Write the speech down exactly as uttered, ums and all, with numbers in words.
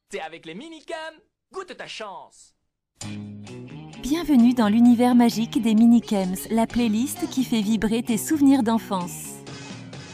T'es avec les minicums, goûte ta chance. Bienvenue dans l'univers magique des Minikems, la playlist qui fait vibrer tes souvenirs d'enfance.